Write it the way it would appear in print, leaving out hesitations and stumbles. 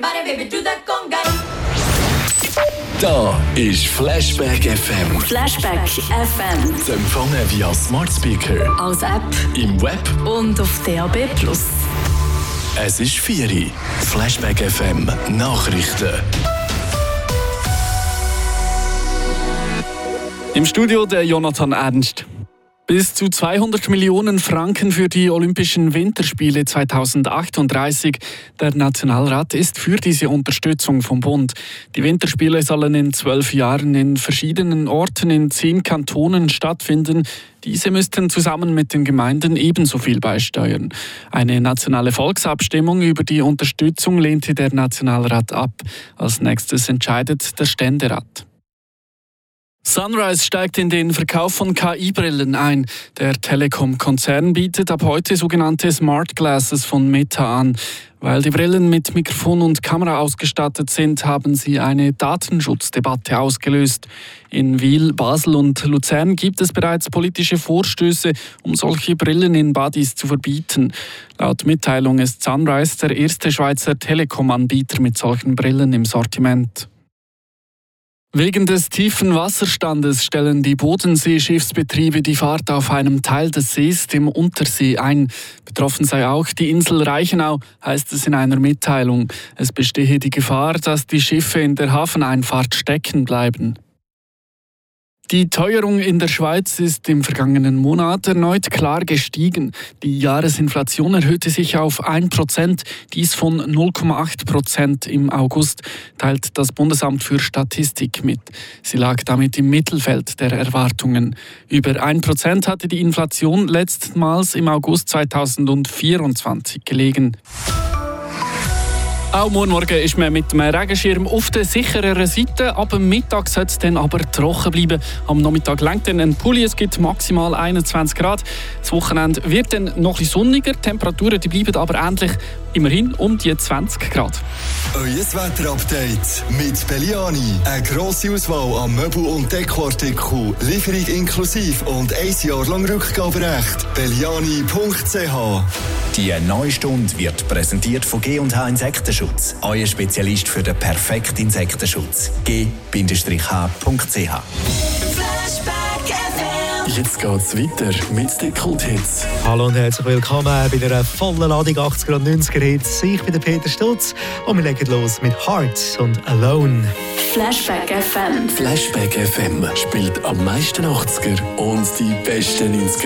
everybody, baby, do that conga. Da ist Flashback FM. Flashback FM. Zu empfangen via Smart Speaker, Als App im Web. und auf DAB+. Es ist 4 Uhr. Flashback FM Nachrichten. Im Studio der Jonathan Ernst. Bis zu 200 Millionen Franken für die Olympischen Winterspiele 2038. Der Nationalrat ist für diese Unterstützung vom Bund. Die Winterspiele sollen in 12 Jahren in verschiedenen Orten in 10 Kantonen stattfinden. Diese müssten zusammen mit den Gemeinden ebenso viel beisteuern. Eine nationale Volksabstimmung über die Unterstützung lehnte der Nationalrat ab. Als nächstes entscheidet der Ständerat. Sunrise steigt in den Verkauf von KI-Brillen ein. Der Telekom-Konzern bietet ab heute sogenannte Smart Glasses von Meta an. Weil die Brillen mit Mikrofon und Kamera ausgestattet sind, haben sie eine Datenschutzdebatte ausgelöst. In Wil, Basel und Luzern gibt es bereits politische Vorstöße, um solche Brillen in Badis zu verbieten. Laut Mitteilung ist Sunrise der erste Schweizer Telekom-Anbieter mit solchen Brillen im Sortiment. Wegen des tiefen Wasserstandes stellen die Bodenseeschiffsbetriebe die Fahrt auf einem Teil des Sees, dem Untersee, ein. Betroffen sei auch die Insel Reichenau, heißt es in einer Mitteilung. Es bestehe die Gefahr, dass die Schiffe in der Hafeneinfahrt stecken bleiben. Die Teuerung in der Schweiz ist im vergangenen Monat erneut klar gestiegen. Die Jahresinflation erhöhte sich auf 1%, dies von 0,8% im August, teilt das Bundesamt für Statistik mit. Sie lag damit im Mittelfeld der Erwartungen. Über 1% hatte die Inflation letztmals im August 2024 gelegen. Auch morgen ist man mit dem Regenschirm auf der sichereren Seite. Ab dem Mittag soll es dann aber trocken bleiben. Am Nachmittag lenkt dann ein Pulli, es gibt maximal 21 Grad. Das Wochenende wird dann noch ein bisschen sonniger. Die Temperaturen die bleiben aber ähnlich, immerhin um die 20 Grad. Euer Wetterupdate mit Belliani. Eine grosse Auswahl an Möbel- und Dekoartikeln. Lieferung inklusive und 1 Jahr lang Rückgaberecht. Belliani.ch. Die neue Stunde wird präsentiert von G&H Insektenschutz. Euer Spezialist für den perfekten Insektenschutz. g-h.ch. Jetzt geht's weiter mit den Kulthits. Hallo und herzlich willkommen bei einer vollen Ladung 80er und 90er Hits. Ich bin der Peter Stutz und wir legen los mit Heart und Alone. Flashback FM. Flashback FM spielt am meisten 80er und die besten 90er.